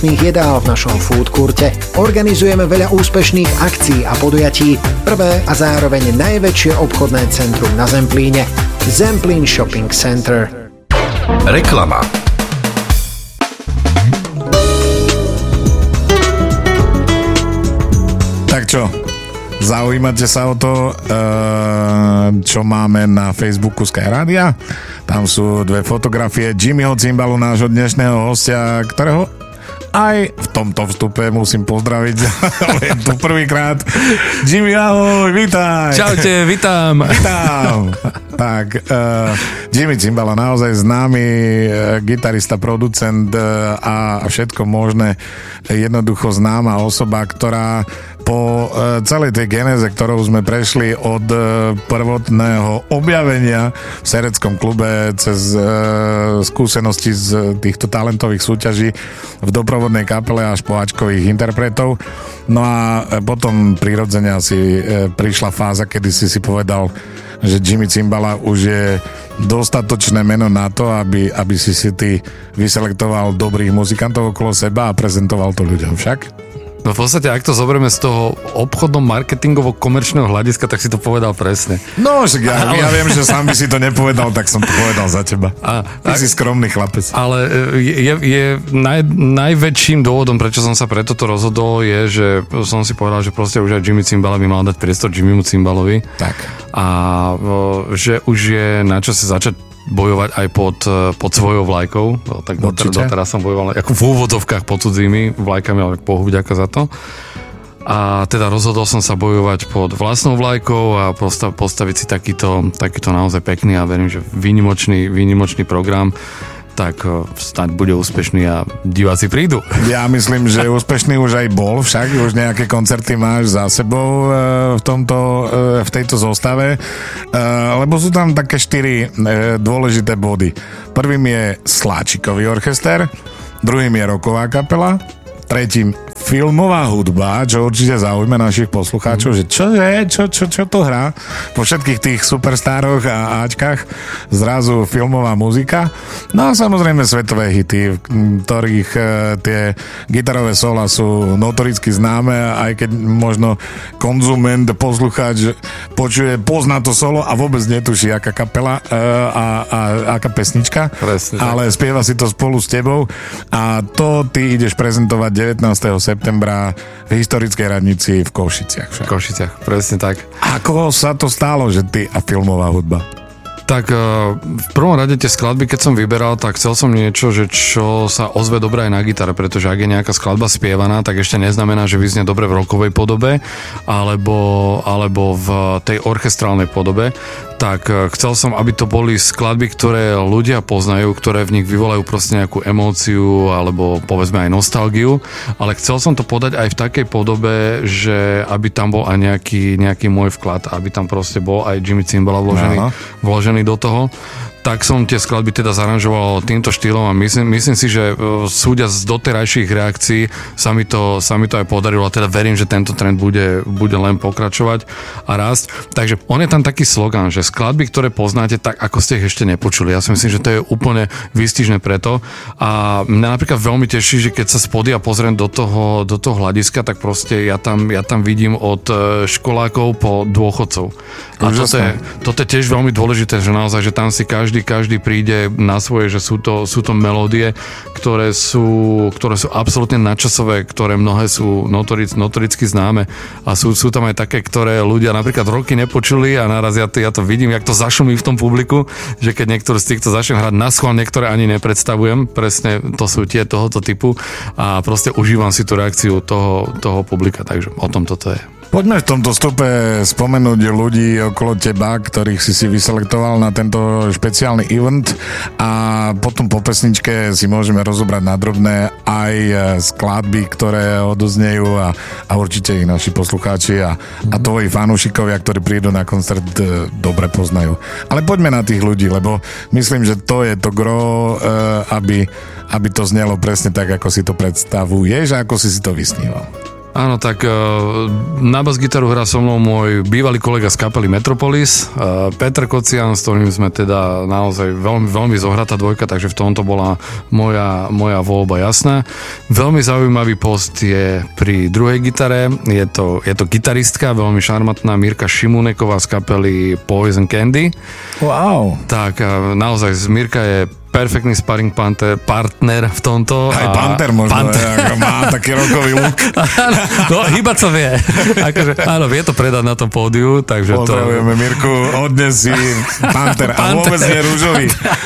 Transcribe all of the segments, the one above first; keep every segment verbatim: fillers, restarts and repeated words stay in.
jedál v našom food courte. Organizujeme veľa úspešných akcií a podujatí. Prvé a zároveň najväčšie obchodné centrum na Zemplíne. Zemplín Shopping Center. Reklama. Tak čo? Zaujímate sa o to, čo máme na Facebooku Sky Rádia? Tam sú dve fotografie Jimmyho Cimbalu, nášho dnešného hostia, ktorého aj v tomto vstupe musím pozdraviť. Ale tu prvýkrát. Jimmy, ahoj, vítaj. Čaute, vítam. Vítam. Tak, uh, Jimmy Cimbala, naozaj známy uh, gitarista, producent uh, a všetko možné. Jednoducho známa osoba, ktorá po uh, celej tej genéze, ktorou sme prešli od uh, prvotného objavenia v sereckom klube cez uh, skúsenosti z týchto talentových súťaží v doprovodnej kapele až po ačkových interpretov. No a potom prirodzene asi uh, prišla fáza, kedy si si povedal, že Jimmy Cimbala už je dostatočné meno na to, aby, aby si si ty vyselektoval dobrých muzikantov okolo seba a prezentoval to ľuďom však? No v podstate, ak to zoberieme z toho obchodno-marketingovo-komerčného hľadiska, tak si to povedal presne. No, však ja, ale... ja viem, že sám by si to nepovedal, tak som to povedal za teba. A, Ty tak, si skromný chlapec. Ale je, je naj, najväčším dôvodom, prečo som sa pre toto rozhodol, je, že som si povedal, že proste už aj Jimmy Cimbala by mal dať priestor Jimmymu Cimbalovi. Tak. A že už je na čase začať bojovať aj pod, pod svojou vlajkou. Tak doteraz, doteraz som bojoval ako v úvodzovkách pod cudzými vlajkami, ale Bohu vďaka za to. A teda rozhodol som sa bojovať pod vlastnou vlajkou a postav, postaviť si takýto, takýto naozaj pekný a verím, že výnimočný, výnimočný program, tak snáď bude úspešný a diváci prídu. Ja myslím, že úspešný už aj bol, však už nejaké koncerty máš za sebou v tomto, v tejto zostave, lebo sú tam také štyri dôležité body. Prvým je Sláčikový orchester, druhým je rocková kapela, tretím filmová hudba, čo určite zaujme našich poslucháčov, že čo je, čo, čo, čo to hrá. Po všetkých tých superstároch a áčkach zrazu filmová muzika. No a samozrejme svetové hity, v ktorých e, tie gitarové sola sú notoricky známe, aj keď možno konzument, poslucháč počuje, pozná to solo a vôbec netuší, aká kapela e, a, a aká pesnička. Presne, ale tak. Spieva si to spolu s tebou a to ty ideš prezentovať devätnásteho septembra v historickej radnici v Košiciach. Však. V Košiciach, presne tak. Ako sa to stalo, že ty a filmová hudba? Tak v prvom rade tie skladby, keď som vyberal, tak chcel som niečo, že čo sa ozve dobre aj na gitare, pretože ak je nejaká skladba spievaná, tak ešte neznamená, že vyznie dobre v rockovej podobe alebo, alebo v tej orchestrálnej podobe. Tak chcel som, aby to boli skladby, ktoré ľudia poznajú, ktoré v nich vyvolajú proste nejakú emóciu alebo povedzme aj nostalgiu, ale chcel som to podať aj v takej podobe, že aby tam bol aj nejaký, nejaký môj vklad, aby tam proste bol aj Jimmy Cimbala vložený, vložený do toho. Tak som tie skladby teda zaranžoval týmto štýlom a myslím, myslím si, že súdia z doterajších reakcií sa mi, to, sa mi to aj podarilo a teda verím, že tento trend bude, bude len pokračovať a rásť. Takže on je tam taký slogan, že skladby, ktoré poznáte, tak ako ste ich ešte nepočuli. Ja si myslím, že to je úplne výstižné preto a mňa napríklad veľmi teší, že keď sa spodia pozriem do toho, do toho hľadiska, tak proste ja tam, ja tam vidím od školákov po dôchodcov. A toto je, toto je tiež veľmi dôležité, že naozaj, že tam si každý, každý príde na svoje, že sú to, sú to melódie, ktoré sú, ktoré sú absolútne nadčasové, ktoré mnohé sú notoric, notoricky známe a sú, sú tam aj také, ktoré ľudia napríklad roky nepočuli a naraz ja to, ja to vidím, jak to zašumí v tom publiku, že keď niektoré z týchto začne hrať na schvál, niektoré ani nepredstavujem, presne to sú tie tohoto typu a proste užívam si tú reakciu toho, toho publika, takže o tom toto je. Poďme v tomto stupe spomenúť ľudí okolo teba, ktorých si si vyselektoval na tento špeciálny event a potom po pesničke si môžeme rozobrať na drobné aj skladby, ktoré odoznejú a, a určite ich naši poslucháči a, a tvoji fanúšikovia, ktorí prídu na koncert, dobre poznajú. Ale poďme na tých ľudí, lebo myslím, že to je to gro, aby, aby to znelo presne tak, ako si to predstavuješ a ako si si to vysníval. Áno, tak na bas-gitaru hrá so mnou môj bývalý kolega z kapely Metropolis, Peter Kocian, s ktorým sme teda naozaj veľmi, veľmi zohratá dvojka, takže v tomto bola moja, moja voľba jasná. Veľmi zaujímavý post je pri druhej gitare, je to, je to gitaristka, veľmi šarmantná Mirka Šimuneková z kapely Poison Candy. Wow. Tak naozaj Mirka je perfektný sparring panter, partner v tomto. Aj panter možno, panter. Je, má taký rokový look. No, hýbať sa vie. Akože, áno, vie to predať na tom pódiu, takže to... Pozdravujeme Mirku, odnes si panter, panter. A vôbec nie rúžový.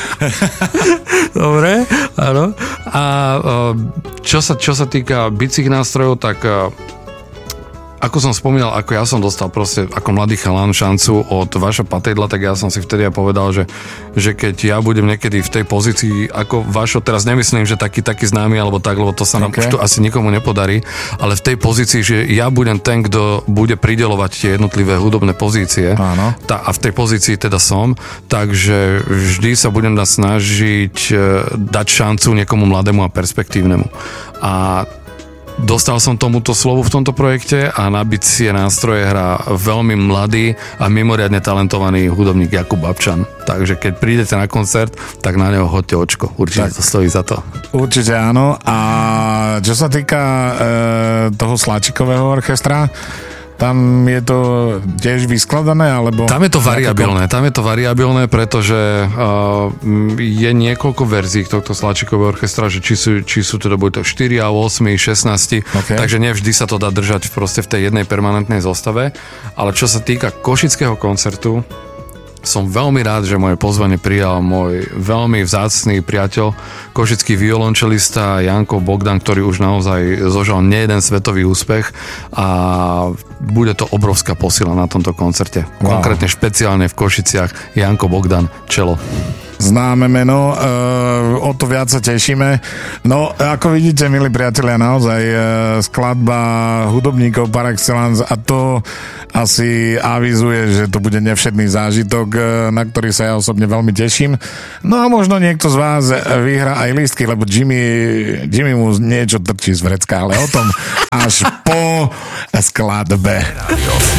Dobre, áno. A čo sa, čo sa týka bicích nástrojov, tak ako som spomínal, ako ja som dostal proste ako mladý chalán šancu od Vaša Patejdla, tak ja som si vtedy aj povedal, že, že keď ja budem niekedy v tej pozícii ako Vašo, teraz nemyslím, že taký, taký známy alebo tak, lebo to sa nám okay. už to asi nikomu nepodarí, ale v tej pozícii, že ja budem ten, kto bude prideľovať tie jednotlivé hudobné pozície. Áno. Tá, a v tej pozícii teda som, takže vždy sa budem snažiť dať šancu niekomu mladému a perspektívnemu. A dostal som tomuto slovu v tomto projekte a na bicie nástroje hrá veľmi mladý a mimoriadne talentovaný hudobník Jakub Babčan. Takže keď prídete na koncert, tak na neho hoďte očko. Určite tak to stojí za to. Určite áno. A čo sa týka e, toho Sláčikového orchestra, tam je to tiež vyskladané, alebo... Tam je to variabilné, tam je to variabilné, pretože uh, je niekoľko verzií tohto Sláčikového orchestra, že či sú, či sú teda bude to štyri, osem, šestnásť, okay. Takže nevždy sa to dá držať proste v tej jednej permanentnej zostave, ale čo sa týka košického koncertu, som veľmi rád, že moje pozvanie prijal môj veľmi vzácny priateľ, košický violončelista Janko Bogdan, ktorý už naozaj zožal nejeden svetový úspech a bude to obrovská posila na tomto koncerte. Wow. Konkrétne špeciálne v Košiciach Janko Bogdan, čelo. Známe meno, e, o to viac sa tešíme. No, ako vidíte, milí priatelia, naozaj e, skladba hudobníkov par excellence a to asi avizuje, že to bude nevšedný zážitok, e, na ktorý sa ja osobne veľmi teším. No a možno niekto z vás vyhrá aj lístky, lebo Jimmy, Jimmy mu niečo trčí z vrecka, ale o tom až po skladbe.